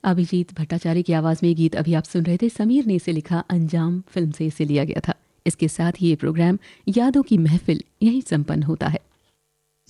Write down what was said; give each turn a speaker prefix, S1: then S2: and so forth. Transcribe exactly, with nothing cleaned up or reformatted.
S1: अभिजीत भट्टाचार्य की आवाज में ये गीत अभी आप सुन रहे थे। समीर ने इसे लिखा, अंजाम फिल्म से इसे लिया गया था। इसके साथ ही ये प्रोग्राम यादों की महफिल यहीं संपन्न होता है।